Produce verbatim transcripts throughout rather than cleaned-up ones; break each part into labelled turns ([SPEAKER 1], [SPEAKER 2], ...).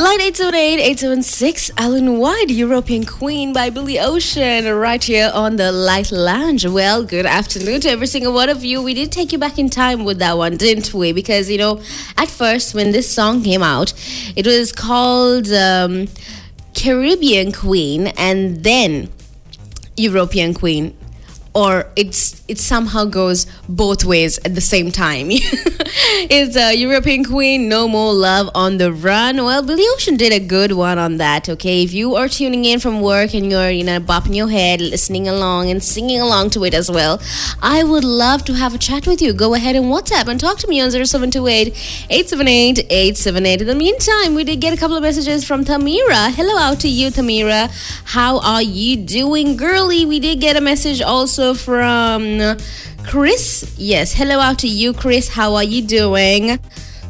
[SPEAKER 1] Line eight seven eight, eight seven six, Alan White, European Queen by Billy Ocean, right here on the Light Lounge. Well, good afternoon to every single one of you. We did take you back in time with that one, didn't we? Because, you know, at first when this song came out, it was called um, Caribbean Queen and then European Queen. Or it's it somehow goes both ways at the same time. It's a European Queen, No More Love on the Run. Well, Billy Ocean did a good one on that, okay? If you are tuning in from work and you're, you know, bopping your head, listening along and singing along to it as well, I would love to have a chat with you. Go ahead and WhatsApp and talk to me on zero seven two eight, eight seven eight, eight seven eight. In the meantime, we did get a couple of messages from Tamira. Hello out to you, Tamira. How are you doing, girly? We did get a message also from Chris. Yes, hello out to you, Chris. How are you doing?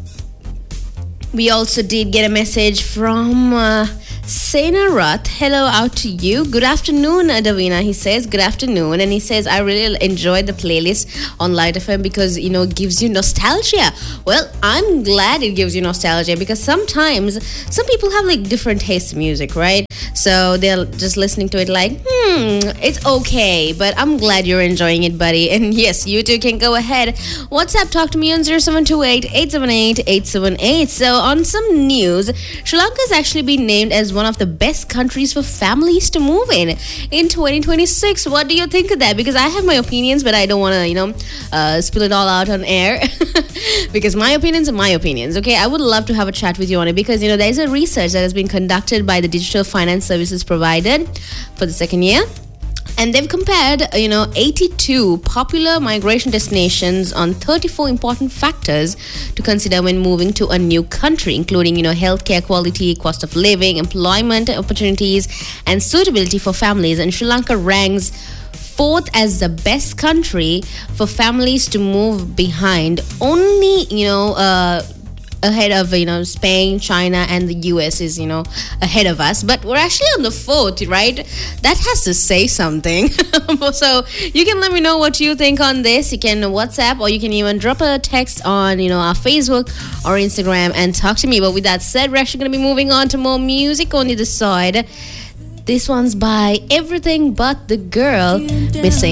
[SPEAKER 1] We also did get a message from uh, Sena Rath. Hello out to you. Good afternoon, Davina. He says, good afternoon. And he says, I really enjoyed the playlist on Light F M because, you know, it gives you nostalgia. Well, I'm glad it gives you nostalgia because sometimes some people have like different tastes in music, right? So they're just listening to it like, hmm, it's okay. But I'm glad you're enjoying it, buddy. And yes, you too can go ahead. WhatsApp, talk to me on zero seven two eight, eight seven eight, eight seven eight. So on some news, Sri Lanka has actually been named as one of the best countries for families to move in in twenty twenty-six. What do you think of that? Because I have my opinions, but I don't want to, you know, uh, spill it all out on air because my opinions are my opinions. Okay, I would love to have a chat with you on it because, you know, there's a research that has been conducted by the Digital Finance Services provided for the second year. And they've compared, you know, eighty-two popular migration destinations on thirty-four important factors to consider when moving to a new country, including, you know, healthcare quality, cost of living, employment opportunities, and suitability for families. And Sri Lanka ranks fourth as the best country for families to move behind, only, you know, uh, ahead of, you know, Spain, China, and the U S is, you know, ahead of us. But we're actually on the fourth, right? That has to say something. So you can let me know what you think on this. You can WhatsApp or you can even drop a text on, you know, our Facebook or Instagram and talk to me. But with that said, we're actually going to be moving on to more music on the other side. This one's by Everything But the Girl, Missing.